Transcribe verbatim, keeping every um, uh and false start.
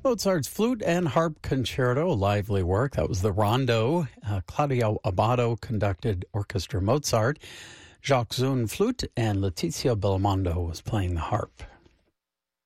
Mozart's Flute and Harp Concerto, a lively work. That was the Rondo. Uh, Claudio Abbado conducted Orchestra Mozart. Jacques Zun, flute, and Letizia Belmondo was playing the harp.